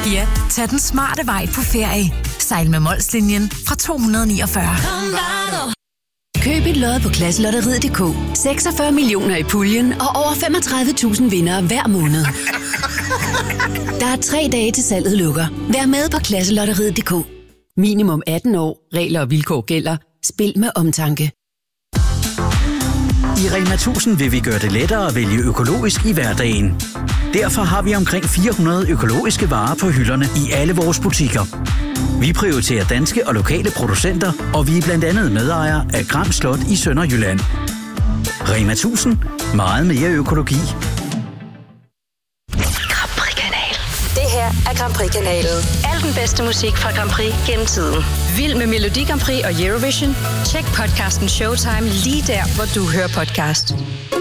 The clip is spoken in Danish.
Ja, tag den smarte vej på ferie. Sejl med Molslinjen fra 249. Køb et lod på Klasselotteriet.dk. 46 millioner i puljen og over 35.000 vindere hver måned. Der er 3 dage til salget lukker. Vær med på Klasselotteriet.dk. Minimum 18 år. Regler og vilkår gælder. Spil med omtanke. I Rema 1000 vil vi gøre det lettere at vælge økologisk i hverdagen. Derfor har vi omkring 400 økologiske varer på hylderne i alle vores butikker. Vi prioriterer danske og lokale producenter, og vi er blandt andet medejere af Gram Slot i Sønderjylland. Rema 1000. Meget mere økologi. Grand Prix-kanal. Det her er Grand Prix-kanalen. Al den bedste musik fra Grand Prix gennem tiden. Vild med Melodi Grand Prix og Eurovision? Tjek podcasten Showtime lige der, hvor du hører podcast.